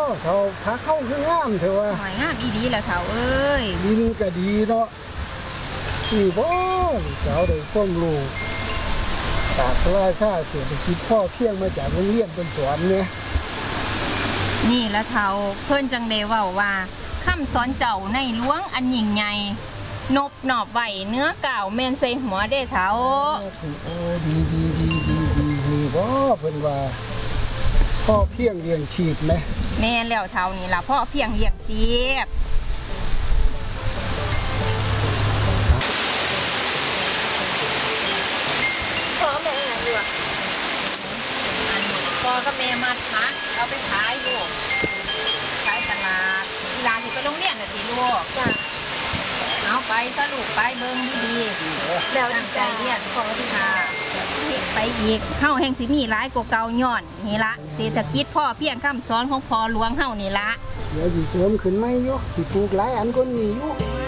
เขาพักเข้าคืองามเถอะว่าหอยงามอีดีแล้วเฒ่าเอ้ยดินก็ดีเนาะสี่บ่เจ้าได้ความรู้จากราชาเศรษฐกิจพ่อเพียงมาจากโรงเรียนเป็นสอนเนี่ยนี่ละเฒ่าเพิ่นจังได้เว้าว่าคำสอนเจ้าในหลวงอันยิ่งใหญ่นบนอบไหวเนื้อก่าวแม่นใส่หัวได้เฒ่าโอ้ดีบ่เพิ่นว่าพ่อเพียงเลี้ยงชีพไหมแม่แล้วเฒ่านี่ล่ะพ่อเพียงเลี้ยงชีพพ่อแม่อยู่อ่ะพ่อกับแม่มัดพักเอาไปขายอยู่ขายตลาดเวลาที่ไปโรงเรียนน่ะสิลูกเอาไปสรุปไปเบิ่งดีๆแล้วตั้งใจเรียนขอที่ค่ะไปอีกเฮาแห่งสิมีหลายกว่าเก่าย้อนนี่ละเศรษฐกิจพ่อเพียงคำสอนของพ่อหลวงเฮานี่ละเดี๋ยวสิเสริมขึ้นไหมอยู่สิปลูกหลายอันก็มีอยู่